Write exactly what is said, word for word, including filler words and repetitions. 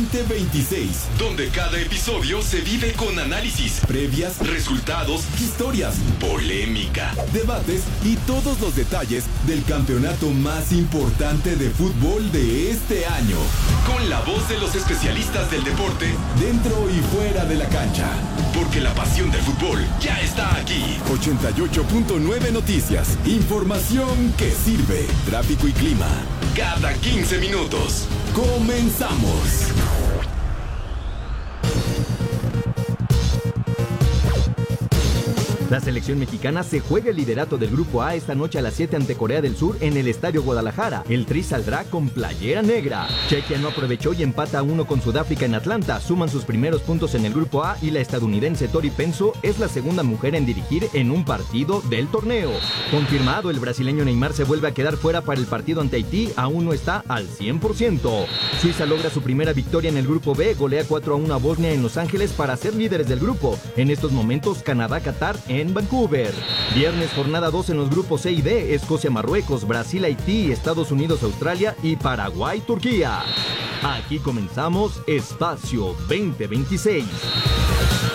veinte veintiséis, donde cada episodio se vive con análisis, previas, resultados, historias, polémica, debates y todos los detalles del campeonato más importante de fútbol de este año. Con la voz de los especialistas del deporte, dentro y fuera de la cancha. Porque la pasión del fútbol ya está aquí. ochenta y ocho punto nueve Noticias. Información que sirve. Tráfico y clima. Cada quince minutos. ¡Comenzamos! La selección mexicana se juega el liderato del Grupo A esta noche a las siete ante Corea del Sur en el Estadio Guadalajara. El Tri saldrá con playera negra. Chequia no aprovechó y empata a uno con Sudáfrica en Atlanta. Suman sus primeros puntos en el Grupo A y la estadounidense Tori Penso es la segunda mujer en dirigir en un partido del torneo. Confirmado, el brasileño Neymar se vuelve a quedar fuera para el partido ante Haití. Aún no está al cien por ciento. Suiza logra su primera victoria en el Grupo B. Golea cuatro a uno a Bosnia en Los Ángeles para ser líderes del grupo. En estos momentos, Canadá-Qatar en Vancouver. Viernes, jornada dos en los grupos C y D, Escocia, Marruecos, Brasil, Haití, Estados Unidos, Australia y Paraguay, Turquía. Aquí comenzamos Espacio veinte veintiséis.